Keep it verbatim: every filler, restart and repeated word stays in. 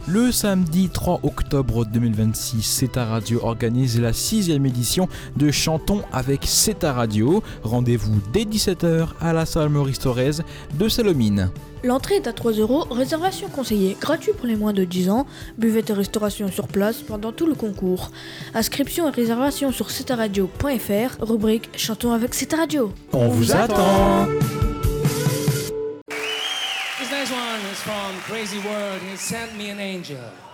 Le samedi trois octobre deux mille vingt-six, C E T A Radio organise la sixième édition de Chantons avec C E T A Radio. Rendez-vous dès dix-sept heures à la salle Maurice Thorez de Salomine. L'entrée est à trois euros, réservation conseillée, gratuit pour les moins de dix ans, buvette et restauration sur place pendant tout le concours. Inscription et réservation sur c e t a radio point f r, rubrique Chantons avec C E T A Radio. On vous attend. This next one is from Crazy World. He sent me an angel.